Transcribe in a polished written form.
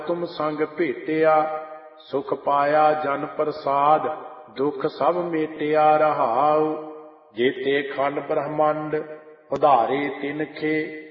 ਤੁਮ ਸੰਗ ਭੇਟਿਆ। ਸੁਖ ਪਾਇਆ ਜਨ ਪ੍ਰਸਾਦ, ਦੁਖ ਸਭ ਮੇਟਿਆ ਰਹਾਉ। ਜੇਤੇ ਖੰਡ ਬ੍ਰਹਮੰਡ ਉਧਾਰੇ ਤਿਨਖੇ,